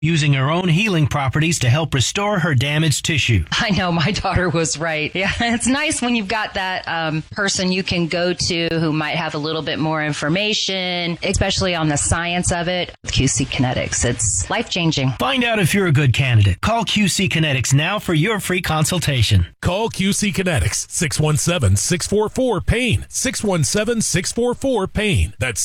using her own healing properties to help restore her damaged tissue. I know, my daughter was right. Yeah, it's nice when you've got that person you can go to who might have a little bit more information, especially on the science of it. QC Kinetics, it's life-changing. Find out if you're a good candidate. Call QC Kinetics now for your free consultation. Call QC Kinetics, 617-644-PAIN, 617-644-PAIN. That's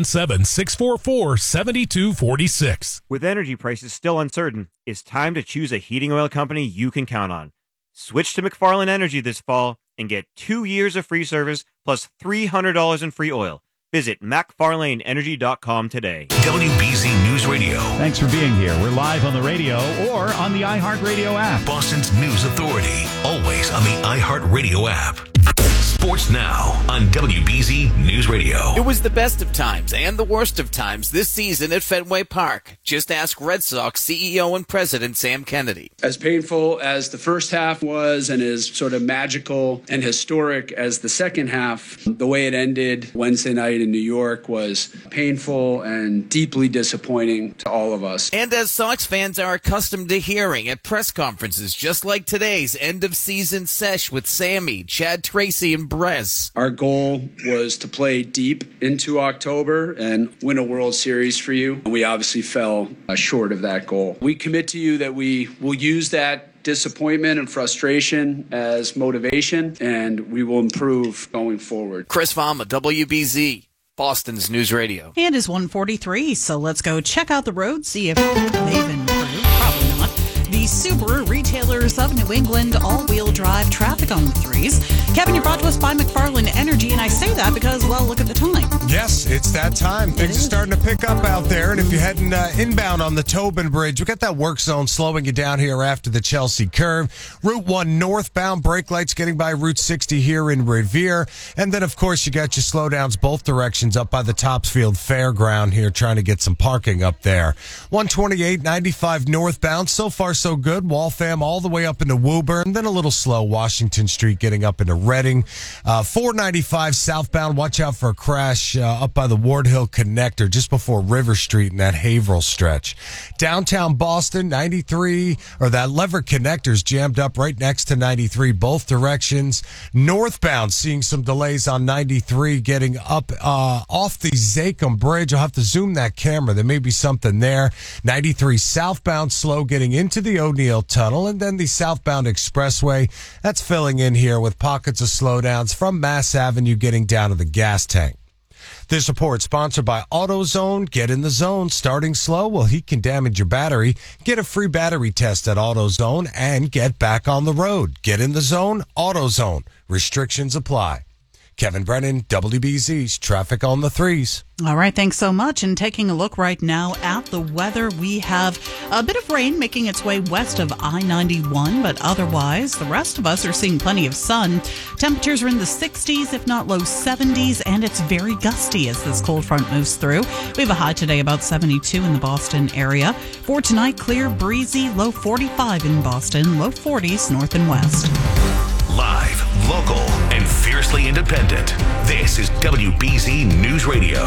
617-644-7246. With energy prices still uncertain, it's time to choose a heating oil company you can count on. Switch to McFarland Energy this fall and get 2 years of free service plus $300 in free oil. Visit McFarlaneEnergy.com today. WBZ News Radio. Thanks for being here. We're live on the radio or on the iHeartRadio app. Boston's News Authority. Always on the iHeartRadio app. Sports Now on WBZ News Radio. It was the best of times and the worst of times this season at Fenway Park. Just ask Red Sox CEO and President Sam Kennedy. As painful as the first half was and as sort of magical and historic as the second half, the way it ended Wednesday night in New York was painful and deeply disappointing to all of us. And as Sox fans are accustomed to hearing at press conferences just like today's end-of-season sesh with Sammy, Chad Tracy, and Brez. Our goal was to play deep into October and win a World Series for you. We obviously fell short of that goal. We commit to you that we will use that disappointment and frustration as motivation, and we will improve going forward. Chris Vama, WBZ, Boston's News Radio. And is 1:43, so let's go check out the road, see if they've improved. Probably not. The Subaru Retailers of New England all-wheel drive traffic on the threes. Kevin, you're brought to us by McFarland Energy, and I say that because, well, look at the time. Yes, it's that time. Things are starting to pick up out there, and if you're heading inbound on the Tobin Bridge, we got that work zone slowing you down here after the Chelsea curve. Route 1 northbound, brake lights getting by Route 60 here in Revere, and then, of course, you got your slowdowns both directions up by the Topsfield Fairground here, trying to get some parking up there. 128, 95 northbound, so far so good. Waltham all the way up into Woburn, then a little slow Washington Street getting up into Reading. 495 southbound, watch out for a crash up by the Ward Hill Connector just before River Street in that Haverhill stretch. Downtown Boston, 93, or that Lever Connector's jammed up right next to 93, both directions. Northbound, seeing some delays on 93 getting up off the Zachem Bridge. I'll have to zoom that camera. There may be something there. 93 southbound slow getting into the O'Neill Tunnel, and then the southbound expressway. That's filling in here with pockets of slowdowns from Mass Avenue getting down to the gas tank. This report sponsored by AutoZone. Get in the zone. Starting slow? Well, heat can damage your battery. Get a free battery test at AutoZone and get back on the road. Get in the zone. AutoZone. Restrictions apply. Kevin Brennan, WBZ's Traffic on the Threes. All right, thanks so much. And taking a look right now at the weather, we have a bit of rain making its way west of I-91, but otherwise, the rest of us are seeing plenty of sun. Temperatures are in the 60s, if not low 70s, and it's very gusty as this cold front moves through. We have a high today about 72 in the Boston area. For tonight, clear, breezy, low 45 in Boston, low 40s north and west. Live, local, and fiercely independent. This is WBZ News Radio.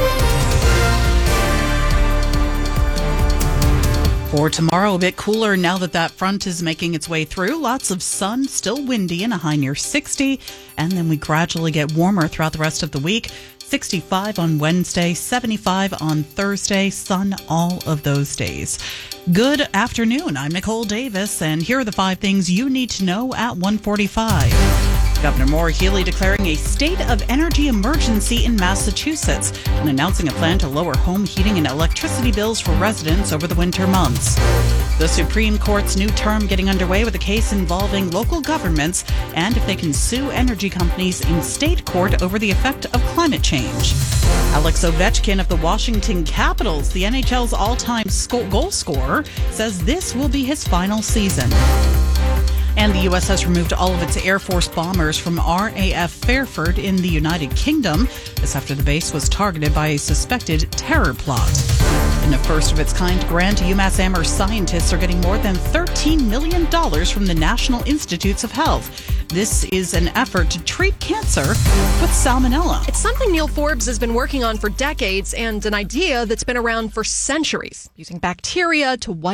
For tomorrow, a bit cooler now that that front is making its way through. Lots of sun, still windy, and a high near 60. And then we gradually get warmer throughout the rest of the week. 65 on Wednesday, 75 on Thursday, sun all of those days. Good afternoon. I'm Nicole Davis, and here are the 5 things you need to know at 1:45. Governor Maura Healey declaring a state of energy emergency in Massachusetts and announcing a plan to lower home heating and electricity bills for residents over the winter months. The Supreme Court's new term getting underway with a case involving local governments and if they can sue energy companies in state court over the effect of climate change. Alex Ovechkin of the Washington Capitals, the NHL's all-time goal scorer, says this will be his final season. And the U.S. has removed all of its Air Force bombers from RAF Fairford in the United Kingdom. This after the base was targeted by a suspected terror plot. In a first-of-its-kind grant, UMass Amherst scientists are getting more than $13 million from the National Institutes of Health. This is an effort to treat cancer with salmonella. It's something Neil Forbes has been working on for decades and an idea that's been around for centuries, using bacteria to wipe